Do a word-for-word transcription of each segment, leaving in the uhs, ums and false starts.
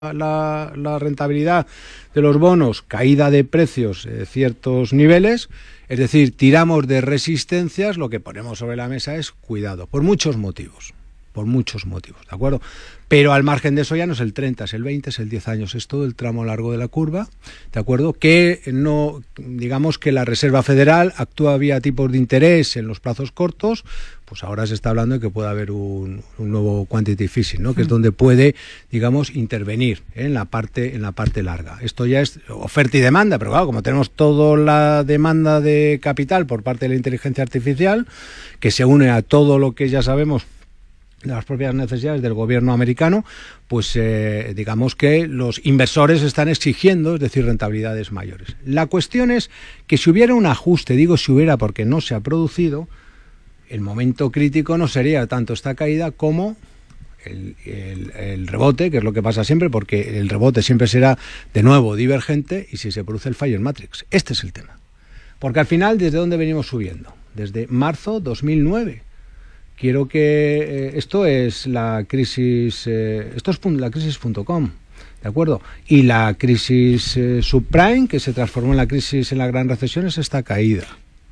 La, la rentabilidad de los bonos, caída de precios de ciertos niveles, es decir, tiramos de resistencias. Lo que ponemos sobre la mesa es cuidado, por muchos motivos, por muchos motivos, ¿de acuerdo? Pero al margen de eso ya no es el treinta, es el veinte, es el diez años, es todo el tramo largo de la curva, ¿de acuerdo? Que no, digamos que la Reserva Federal actúa vía tipos de interés en los plazos cortos, pues ahora se está hablando de que puede haber un, un nuevo quantitative easing, ¿no? Que es donde puede, digamos, intervenir, ¿eh? en la parte en la parte larga. Esto ya es oferta y demanda, pero claro, como tenemos toda la demanda de capital por parte de la inteligencia artificial, que se une a todo lo que ya sabemos de las propias necesidades del gobierno americano, pues eh, digamos que los inversores están exigiendo, es decir, rentabilidades mayores. La cuestión es que si hubiera un ajuste, digo si hubiera porque no se ha producido, el momento crítico no sería tanto esta caída como el, el, el rebote, que es lo que pasa siempre, porque el rebote siempre será de nuevo divergente y si se produce el fallo en Matrix. Este es el tema. Porque al final, ¿desde dónde venimos subiendo? Desde marzo dos mil nueve. Quiero que eh, esto es la crisis, eh, esto es la crisis punto com, ¿de acuerdo? Y la crisis eh, subprime, que se transformó en la crisis en la gran recesión, es esta caída,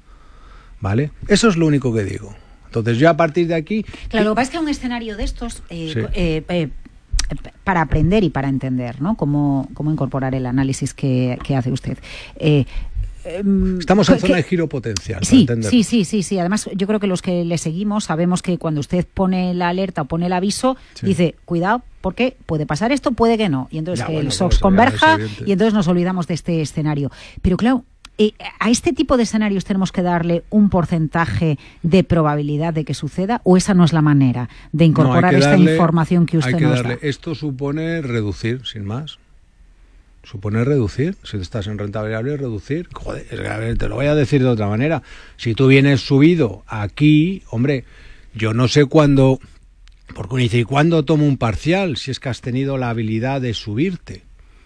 ¿vale? Eso es lo único que digo. Entonces yo a partir de aquí... Claro, lo que pasa es que a un escenario de estos, eh, sí. eh, eh, para aprender y para entender, ¿no? Cómo, cómo incorporar el análisis que, que hace usted. Eh, Estamos en zona de giro potencial. Sí, sí, sí, sí, sí. Además, yo creo que los que le seguimos sabemos que cuando usted pone la alerta o pone el aviso, sí, dice, cuidado, porque puede pasar esto, puede que no. Y entonces ya, que bueno, el S O X converja y entonces nos olvidamos de este escenario. Pero claro, eh, a este tipo de escenarios tenemos que darle un porcentaje de probabilidad de que suceda, o esa no es la manera de incorporar no, esta darle, información que usted hay que nos darle. da. Esto supone reducir, sin más. Supone reducir, si estás en renta variable, reducir. Joder, es que, a ver, te lo voy a decir de otra manera. Si tú vienes subido aquí, hombre, yo no sé cuándo, porque uno dice, ¿y cuándo tomo un parcial? Si es que has tenido la habilidad de subirte.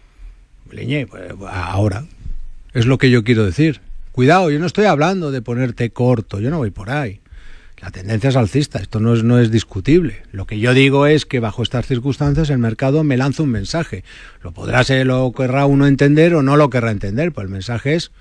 Leñé, pues ahora. Es lo que yo quiero decir. Cuidado, yo no estoy hablando de ponerte corto, yo no voy por ahí. La tendencia es alcista, esto no es, no es discutible. Lo que yo digo es que bajo estas circunstancias el mercado me lanza un mensaje. Lo podrá ser, lo querrá uno entender o no lo querrá entender, pues el mensaje es,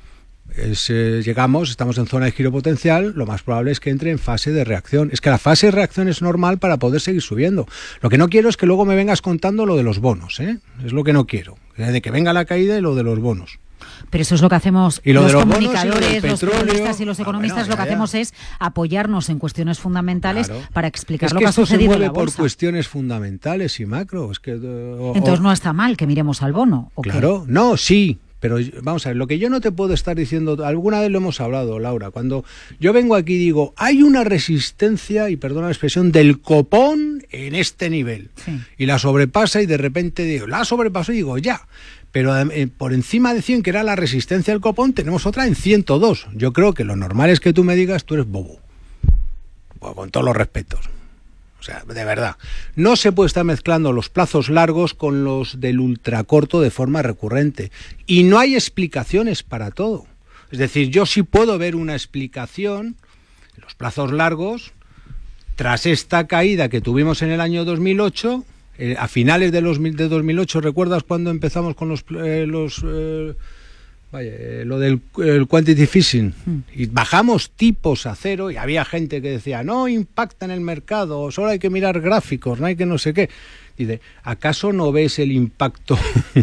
es eh, llegamos, estamos en zona de giro potencial, lo más probable es que entre en fase de reacción. Es que la fase de reacción es normal para poder seguir subiendo. Lo que no quiero es que luego me vengas contando lo de los bonos, ¿eh? Es lo que no quiero, de que venga la caída y lo de los bonos. Pero eso es lo que hacemos y lo los, de los comunicadores, bonos, los periodistas y los economistas. Ah, bueno, lo que ya, ya. hacemos es apoyarnos en cuestiones fundamentales, claro, para explicar es lo que que ha sucedido se mueve en la bolsa. Por cuestiones fundamentales y macro. Es que, o, Entonces o, no está mal que miremos al bono. ¿o claro, qué? no, sí. Pero vamos a ver, lo que yo no te puedo estar diciendo, alguna vez lo hemos hablado, Laura, cuando yo vengo aquí y digo, hay una resistencia, y perdona la expresión, del copón en este nivel. Sí. Y la sobrepasa y de repente digo, la sobrepasó y digo, ya. Pero eh, por encima de cien, que era la resistencia del copón, tenemos otra en ciento dos. Yo creo que lo normal es que tú me digas, tú eres bobo. Bueno, con todos los respetos. O sea, de verdad. No se puede estar mezclando los plazos largos con los del ultracorto de forma recurrente. Y no hay explicaciones para todo. Es decir, yo sí puedo ver una explicación en los plazos largos tras esta caída que tuvimos en el año dos mil ocho... Eh, a finales de, los, de dos mil ocho, ¿recuerdas cuando empezamos con los, eh, los eh, vaya, eh, lo del el quantitative easing? Mm. Y bajamos tipos a cero y había gente que decía, no impacta en el mercado, solo hay que mirar gráficos, no hay que no sé qué. Dice, ¿acaso no ves el impacto?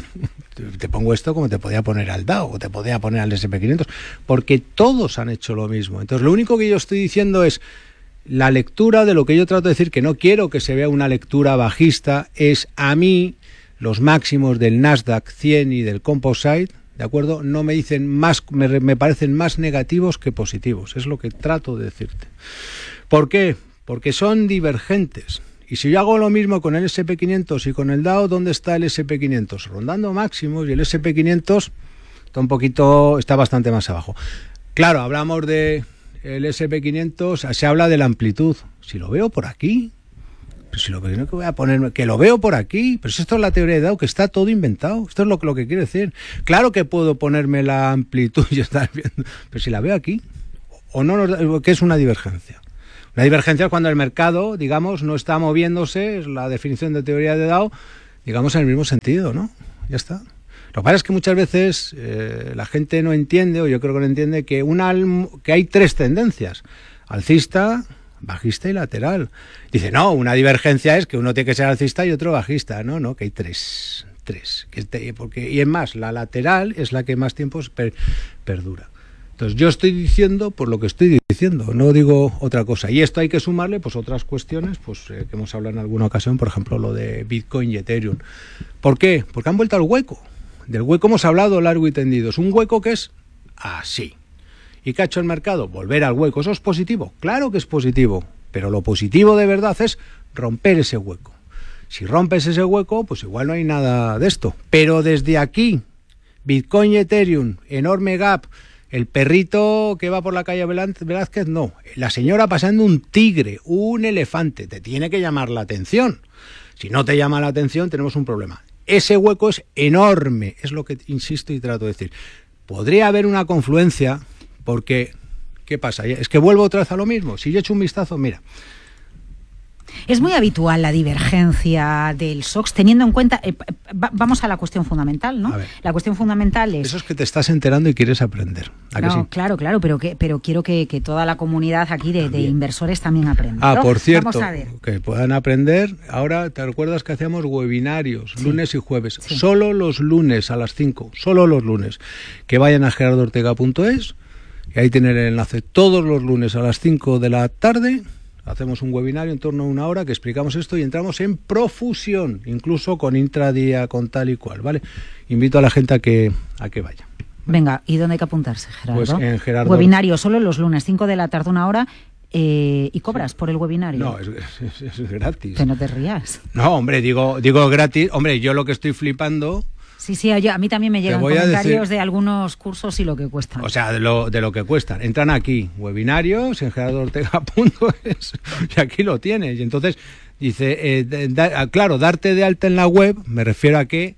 Te pongo esto como te podía poner al Dow o te podía poner al ese and pe quinientos, porque todos han hecho lo mismo. Entonces lo único que yo estoy diciendo es, la lectura de lo que yo trato de decir, que no quiero que se vea una lectura bajista, es a mí los máximos del Nasdaq cien y del Composite, ¿de acuerdo? No me dicen más, me, me parecen más negativos que positivos, es lo que trato de decirte. ¿Por qué? Porque son divergentes. Y si yo hago lo mismo con el ese and pe quinientos y con el Dow, ¿dónde está el ese and pe quinientos? Rondando máximos, y el ese and pe quinientos está un poquito, está bastante más abajo. Claro, hablamos de el ese and pe quinientos, se habla de la amplitud. Si lo veo por aquí, pues si lo veo, que voy a ponerme, que lo veo por aquí, pero si esto es la teoría de Dow, que está todo inventado. Esto es lo, lo que quiero decir. Claro que puedo ponerme la amplitud y estar viendo, pero si la veo aquí, o no, ¿qué es una divergencia? Una divergencia es cuando el mercado, digamos, no está moviéndose, es la definición de teoría de Dow, digamos, en el mismo sentido, ¿no? Ya está. Lo que pasa es que muchas veces eh, la gente no entiende, o yo creo que no entiende, que, una, que hay tres tendencias: alcista, bajista y lateral. Dice, no, una divergencia es que uno tiene que ser alcista y otro bajista. No, no, que hay tres. Tres. Que te, porque, y es más, la lateral es la que más tiempo per, perdura. Entonces yo estoy diciendo por lo que estoy diciendo, no digo otra cosa. Y esto hay que sumarle pues otras cuestiones pues eh, que hemos hablado en alguna ocasión, por ejemplo lo de Bitcoin y Ethereum. ¿Por qué? Porque han vuelto al hueco. Del hueco hemos hablado largo y tendido. Es un hueco que es así. ¿Y qué ha hecho el mercado? Volver al hueco. ¿Eso es positivo? Claro que es positivo. Pero lo positivo de verdad es romper ese hueco. Si rompes ese hueco, pues igual no hay nada de esto. Pero desde aquí, Bitcoin y Ethereum, enorme gap, el perrito que va por la calle Velázquez, no. La señora pasando un tigre, un elefante, te tiene que llamar la atención. Si no te llama la atención, tenemos un problema. Ese hueco es enorme, es lo que insisto y trato de decir. Podría haber una confluencia, porque, ¿qué pasa? Es que vuelvo otra vez a lo mismo. Si yo echo un vistazo, mira... Es muy habitual la divergencia del S O X, teniendo en cuenta... Eh, va, vamos a la cuestión fundamental, ¿no? La cuestión fundamental es... Eso es que te estás enterando y quieres aprender. ¿A no, que sí? Claro, claro, pero que pero quiero que, que toda la comunidad aquí de, de inversores también aprenda. Ah, ¿no? por cierto, vamos a ver. Que puedan aprender. Ahora, ¿te recuerdas que hacíamos webinarios sí. lunes y jueves? Sí. Solo los lunes a las cinco, solo los lunes. Que vayan a gerardo ortega punto es y ahí tienen el enlace. Todos los lunes a las cinco de la tarde... Hacemos un webinario en torno a una hora que explicamos esto y entramos en profusión, incluso con intradía, con tal y cual, ¿vale? Invito a la gente a que, a que vaya. Venga, ¿y dónde hay que apuntarse, Gerardo? Pues en Gerardo... Webinario solo los lunes, cinco de la tarde, una hora, eh, ¿y cobras sí. por el webinario? No, es, es, es gratis. Que no te rías. No, hombre, digo, digo gratis. Hombre, yo lo que estoy flipando... Sí, sí, yo, a mí también me llegan comentarios decir, de algunos cursos y lo que cuestan. O sea, de lo, de lo que cuestan. Entran aquí, webinarios, en gerardo ortega punto es, y aquí lo tienes. Y entonces, dice, eh, da, claro, darte de alta en la web, me refiero a que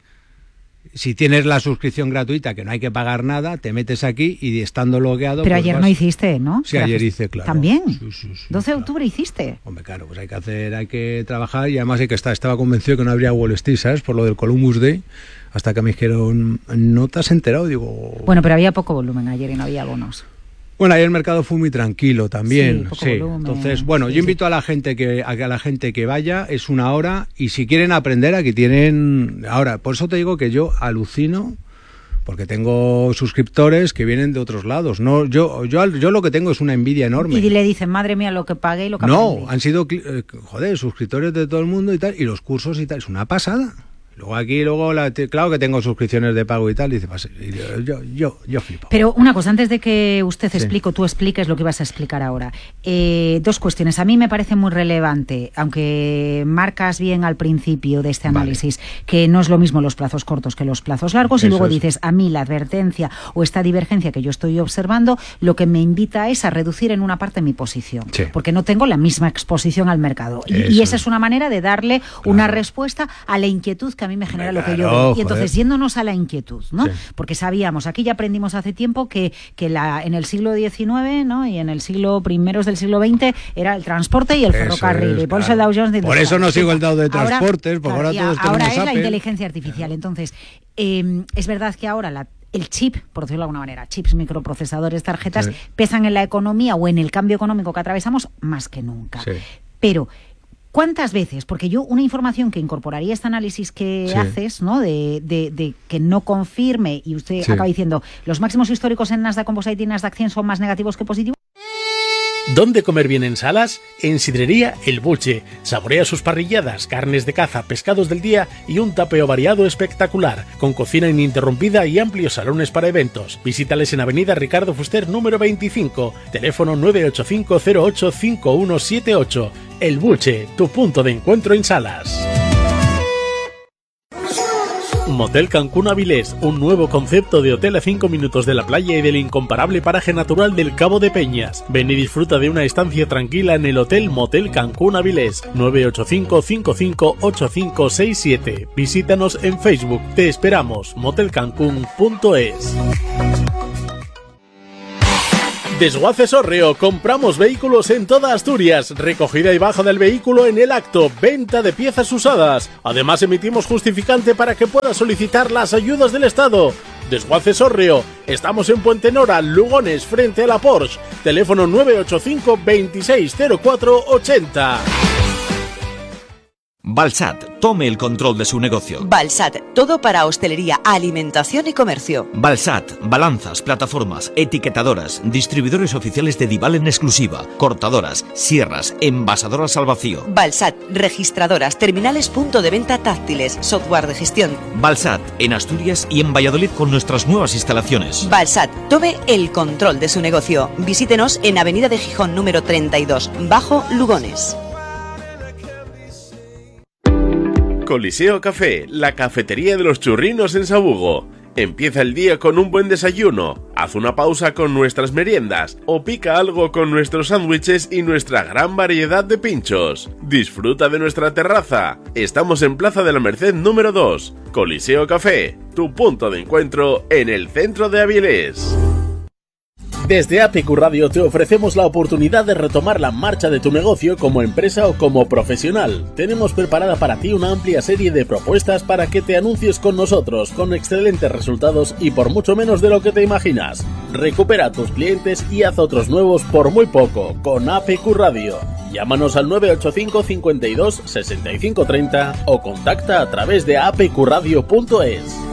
si tienes la suscripción gratuita, que no hay que pagar nada, te metes aquí y estando logueado... Pero pues ayer vas... no hiciste, ¿no? Sí, ayer hice, claro. ¿También? Sí, sí, sí, doce de claro. octubre hiciste. Hombre, claro, pues hay que hacer, hay que trabajar y además hay que estar, estaba convencido que no habría Wall Street, ¿sabes? Por lo del Columbus Day. Hasta que me dijeron, ¿no te has enterado? Digo... Bueno, pero había poco volumen ayer y no había bonos. Bueno, ayer el mercado fue muy tranquilo también. Sí, poco sí. volumen. Entonces, bueno, sí, yo invito sí. a la gente que a la gente que vaya, es una hora, y si quieren aprender, aquí tienen... Ahora, por eso te digo que yo alucino, porque tengo suscriptores que vienen de otros lados. No, yo, yo, yo lo que tengo es una envidia enorme. Y le dicen, madre mía, lo que pagué y lo que No, aprendí. han sido, eh, joder, suscriptores de todo el mundo y tal, y los cursos y tal, es una pasada. Luego aquí, luego la, claro que tengo suscripciones de pago y tal, y dice, pues, yo, yo, yo, yo flipo. Pero una cosa, antes de que usted Sí. explique, tú expliques lo que ibas a explicar ahora. Eh, dos cuestiones. A mí me parece muy relevante, aunque marcas bien al principio de este análisis, vale. que no es lo mismo los plazos cortos que los plazos largos, Eso y luego es. dices, a mí la advertencia o esta divergencia que yo estoy observando, lo que me invita es a reducir en una parte mi posición, sí. porque no tengo la misma exposición al mercado. Y, y esa es una manera de darle claro. una respuesta a la inquietud que a mí me genera claro, lo que yo veo. Y entonces, joder. yéndonos a la inquietud, ¿no? Sí. Porque sabíamos, aquí ya aprendimos hace tiempo que, que la, en el siglo diecinueve, ¿no? Y en el siglo primeros del siglo veinte era el transporte y el eso ferrocarril. Es, y por claro. eso el Dow Jones... Por eso no sigo el Dow de transportes, porque ahora, ahora todos Ahora es Apple. la inteligencia artificial. Entonces, eh, es verdad que ahora la el chip, por decirlo de alguna manera, chips, microprocesadores, tarjetas, sí. pesan en la economía o en el cambio económico que atravesamos más que nunca. Sí. Pero... ¿cuántas veces? Porque yo una información que incorporaría este análisis que sí. haces, ¿no? De, de, de que no confirme, y usted sí. acaba diciendo, los máximos históricos en Nasdaq Composite y Nasdaq cien son más negativos que positivos. ¿Dónde comer bien en Salas? En Sidrería El Buche. Saborea sus parrilladas, carnes de caza, pescados del día y un tapeo variado espectacular, con cocina ininterrumpida y amplios salones para eventos. Visítales en Avenida Ricardo Fuster número veinticinco, teléfono nueve ocho cinco cero ocho cinco uno siete ocho. El Buche, tu punto de encuentro en Salas. Motel Cancún Avilés, un nuevo concepto de hotel a cinco minutos de la playa y del incomparable paraje natural del Cabo de Peñas. Ven y disfruta de una estancia tranquila en el Hotel Motel Cancún Avilés, nueve ocho cinco cinco cinco ocho cinco seis siete. Visítanos en Facebook, te esperamos, motel cancún punto es. Desguaces Orreo, compramos vehículos en toda Asturias, recogida y baja del vehículo en el acto, venta de piezas usadas. Además emitimos justificante para que puedas solicitar las ayudas del Estado. Desguaces Orreo, estamos en Puente Nora, Lugones, frente a la Porsche. Teléfono nueve ocho cinco, veintiséis cero cuatro ochenta. Balsat, tome el control de su negocio. Balsat, todo para hostelería, alimentación y comercio. Balsat, balanzas, plataformas, etiquetadoras, distribuidores oficiales de Dival en exclusiva, cortadoras, sierras, envasadoras al vacío. Balsat, registradoras, terminales punto de venta táctiles, software de gestión. Balsat, en Asturias y en Valladolid con nuestras nuevas instalaciones. Balsat, tome el control de su negocio. Visítenos en Avenida de Gijón número treinta y dos, Bajo Lugones. Coliseo Café, la cafetería de los churrinos en Sabugo. Empieza el día con un buen desayuno, haz una pausa con nuestras meriendas o pica algo con nuestros sándwiches y nuestra gran variedad de pinchos. Disfruta de nuestra terraza. Estamos en Plaza de la Merced número dos. Coliseo Café, tu punto de encuentro en el centro de Avilés. Desde A P Q Radio te ofrecemos la oportunidad de retomar la marcha de tu negocio como empresa o como profesional. Tenemos preparada para ti una amplia serie de propuestas para que te anuncies con nosotros, con excelentes resultados y por mucho menos de lo que te imaginas. Recupera a tus clientes y haz otros nuevos por muy poco, con A P Q Radio. Llámanos al nueve ocho cinco, cincuenta y dos, sesenta y cinco treinta o contacta a través de a p q radio punto es.